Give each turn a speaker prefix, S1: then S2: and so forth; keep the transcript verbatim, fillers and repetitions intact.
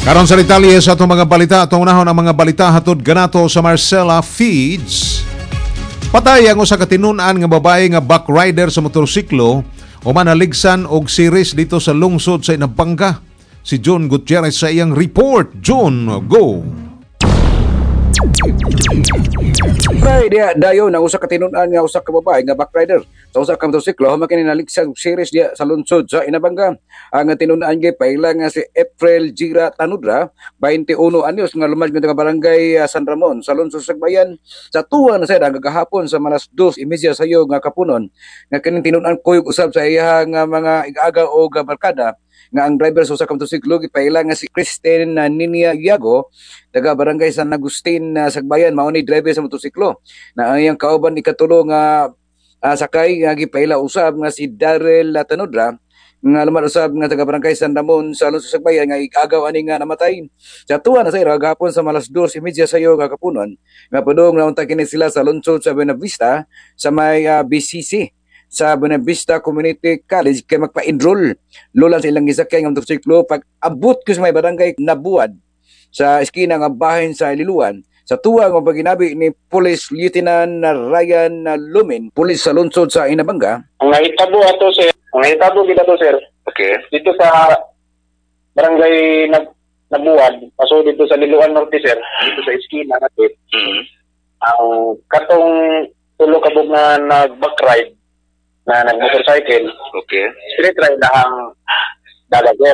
S1: Karon sa detalye sa atong mga balita, atong unahon ang mga balita hatod ganato sa Marcela Feeds. Patay ang usa ka tinun-an nga babae nga backrider sa motorsiklo o manaligsan og series dito sa lungsod sa Inabanga. Si John Gutierrez sa iyang report. John, go!
S2: Right, dia dayon ang usa ka tinun-an nga usa ka babae nga backrider sa usa ka motorsiklo human kini naligsan series dia sa lungsod sa Inabanga. Ang tinun-an gay paila nga si April Gira Tanudra, twenty-one anyos nga lumad nga barangay uh, San Ramon sa lungsod sa Sagbayan. Sa tuwa na siya gagahapon sa malas dos imedya sayo nga kapunon nga kining tinun-an kuyog usab sa iya nga mga ig-aga o barkada nga ang driver sa usa ka motorsiklo gipaila nga si Kristen uh, Ninia Iago taga barangay San Agustin uh, Sagbayan mao ni driver sa motorsiklo na ang iyang kauban ikatulo nga uh, sakay nga gipaila usab nga si Darrell Tanudra nga lumad usab nga taga barangay San Ramon sa lungsod sa Sagbayan nga igagaw ani nga namatay. Sa tuwa na sa ira gahapon sa malas dos imedya sayo nga kapunon nga padung naunta kini sila sa lungsod sa Buena Vista sa may uh, B C C sa Buena Vista Community College kay magpa-enroll lulan sa ilang gisakyan ng motorsiklo pag abot ko sa may barangay Nabuad sa eskina nga bahin sa Liluan. Sa tuwa ng paginabi ni Police Lieutenant Ryan Lumin, Police sa lungsod sa Inabanga.
S3: Ang nahitabo ato sir, ang nahitabo kita to sir.
S2: Okay.
S3: Dito sa barangay Nab Nabuad, paso dito sa Liluan Norte sir, dito sa eskina natin.
S2: Mm-hmm.
S3: Ang katong tulo kabog na nag-backride na nag-motorcycle.
S2: Okay.
S3: Straight ride na ang dagat sir.